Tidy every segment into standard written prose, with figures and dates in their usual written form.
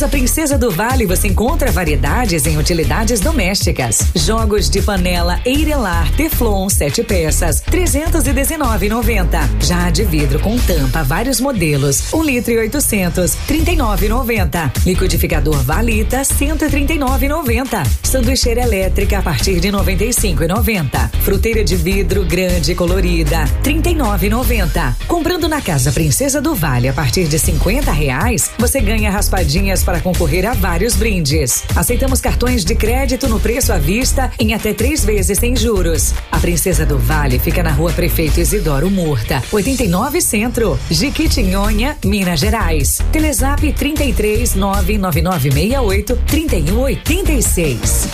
Casa Princesa do Vale você encontra variedades em utilidades domésticas. Jogos de panela Eirelar Teflon 7 peças, R$ 319,90. Já de vidro com tampa, vários modelos, 1 litro e 800, R$ 39,90. Liquidificador Valita, R$ 139,90. Sanduicheira elétrica a partir de R$ 95,90. Fruteira de vidro grande e colorida, R$ 39,90. Comprando na Casa Princesa do Vale a partir de R$ 50, você ganha raspadinhas para concorrer a vários brindes. Aceitamos cartões de crédito no preço à vista em até 3 vezes sem juros. A Princesa do Vale fica na Rua Prefeito Isidoro Murta, 89 Centro, Jequitinhonha, Minas Gerais. Telezap 33 99968 3186.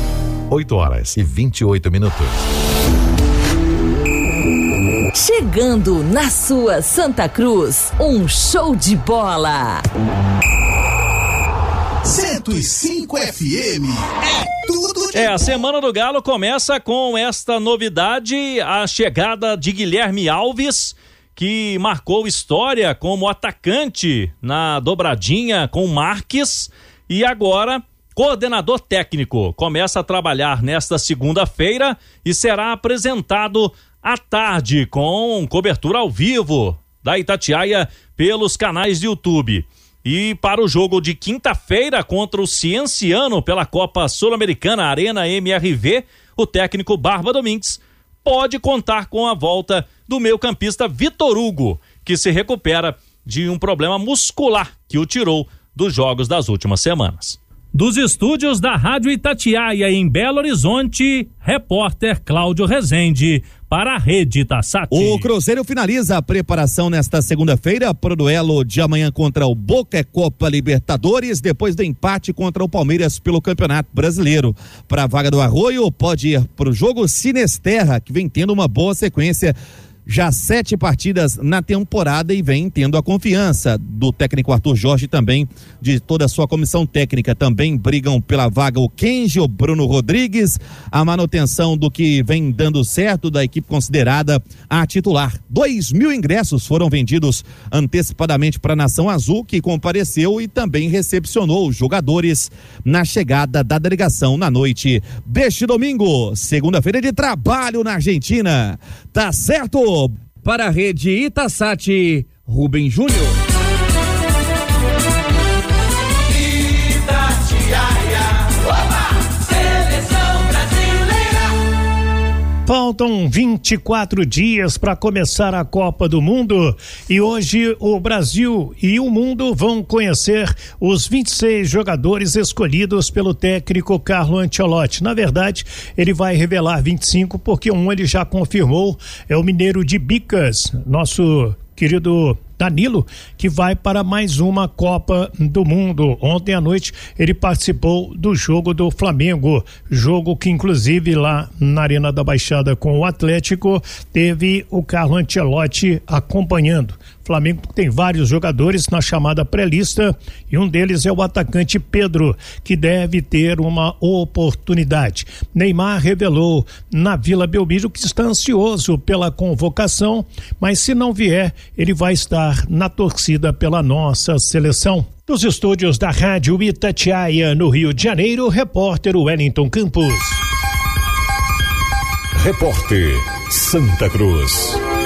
8h28. Chegando na sua Santa Cruz, um show de bola. 105 FM é tudo de A Semana do Galo começa com esta novidade, a chegada de Guilherme Alves, que marcou história como atacante na dobradinha com Marques e agora coordenador técnico. Começa a trabalhar nesta segunda-feira e será apresentado à tarde com cobertura ao vivo da Itatiaia pelos canais de YouTube. E para o jogo de quinta-feira contra o Cienciano pela Copa Sul-Americana Arena MRV, o técnico Barba Domingues pode contar com a volta do meio-campista Vitor Hugo, que se recupera de um problema muscular que o tirou dos jogos das últimas semanas. Dos estúdios da Rádio Itatiaia em Belo Horizonte, repórter Cláudio Rezende para a Rede Itaçati. O Cruzeiro finaliza a preparação nesta segunda-feira para o duelo de amanhã contra o Boca Copa Libertadores, depois do empate contra o Palmeiras pelo Campeonato Brasileiro. Para a vaga do Arroio, pode ir para o jogo Sinesterra, que vem tendo uma boa sequência. Já 7 partidas na temporada e vem tendo a confiança do técnico Arthur Jorge e também de toda a sua comissão técnica. Também brigam pela vaga o Kenji, o Bruno Rodrigues, a manutenção do que vem dando certo da equipe considerada a titular. 2.000 ingressos foram vendidos antecipadamente para a Nação Azul, que compareceu e também recepcionou os jogadores na chegada da delegação na noite deste domingo, segunda-feira de trabalho na Argentina. Tá certo? Para a Rede Itaçati, Rubem Júnior. Faltam 24 dias para começar a Copa do Mundo e hoje o Brasil e o mundo vão conhecer os 26 jogadores escolhidos pelo técnico Carlo Ancelotti. Na verdade, ele vai revelar 25 porque ele já confirmou, é o mineiro de Bicas, nosso querido Danilo, que vai para mais uma Copa do Mundo. Ontem à noite ele participou do jogo do Flamengo, jogo que inclusive lá na Arena da Baixada com o Atlético teve o Carlo Ancelotti acompanhando. O Flamengo tem vários jogadores na chamada pré-lista e um deles é o atacante Pedro, que deve ter uma oportunidade. Neymar revelou na Vila Belmiro que está ansioso pela convocação, mas se não vier, ele vai estar na torcida pela nossa seleção. Dos estúdios da Rádio Itatiaia, no Rio de Janeiro, repórter Wellington Campos. Repórter Santa Cruz.